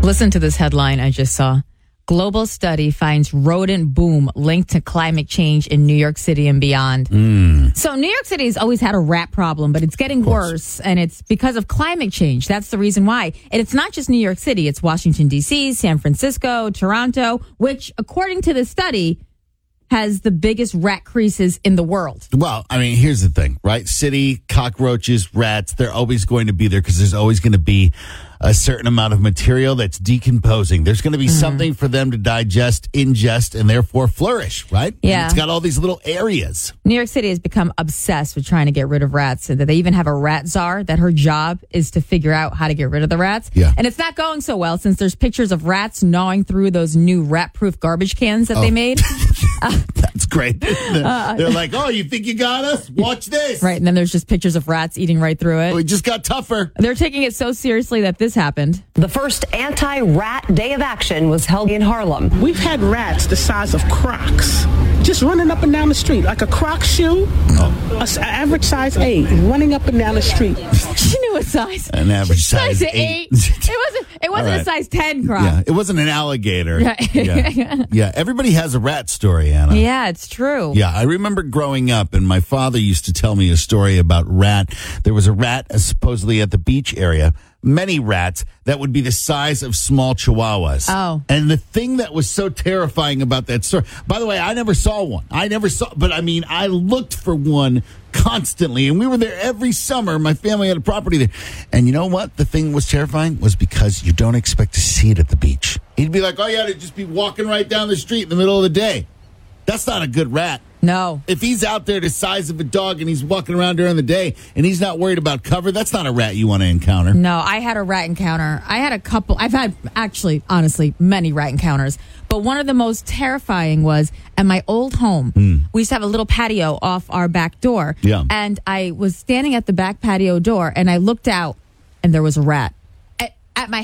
Listen to this headline I just saw. Global study finds rodent boom linked to climate change in New York City and beyond. So New York City has always had a rat problem, but it's getting worse, and it's because of climate change. That's the reason why. And it's not just New York City. It's Washington, D.C., San Francisco, Toronto, which, according to the study, has the biggest rat creases in the world. Well, I mean, here's the thing, right? City, cockroaches, rats, they're always going to be there because there's always going to be a certain amount of material that's decomposing. There's going to be something for them to digest, ingest, and therefore flourish, right? Yeah. And it's got all these little areas. New York City has become obsessed with trying to get rid of rats. And they even have a rat czar that her job is to figure out how to get rid of the rats. Yeah. And it's not going so well since there's pictures of rats gnawing through those new rat-proof garbage cans that they made. That's great. They're like, oh, you think you got us? Watch this. Right. And then there's just pictures of rats eating right through it. We just got tougher. They're taking it so seriously that this happened. The first anti-rat day of action was held in Harlem. We've had rats the size of Crocs just running up and down the street like a Croc shoe, an average size 8, running up and down the street. She knew a size. An average size 8. It wasn't a size 10 Croc. Yeah, it wasn't an alligator. Right. Yeah, everybody has a rat story, Anna. Yeah, it's true. Yeah, I remember growing up, and my father used to tell me a story about rat. There was a rat supposedly at the beach area. Many rats that would be the size of small chihuahuas. Oh. And the thing that was so terrifying about that story, by the way, I never saw one. But I mean, I looked for one constantly, and we were there every summer. My family had a property there. And you know what? The thing was terrifying was because you don't expect to see it at the beach. He'd be like, oh, yeah, to just be walking right down the street in the middle of the day. That's not a good rat. No. If he's out there the size of a dog and he's walking around during the day and he's not worried about cover, that's not a rat you want to encounter. No, I had a rat encounter. I had a couple. I've had, actually, honestly, many rat encounters. But one of the most terrifying was at my old home. We used to have a little patio off our back door. Yeah. And I was standing at the back patio door and I looked out and there was a rat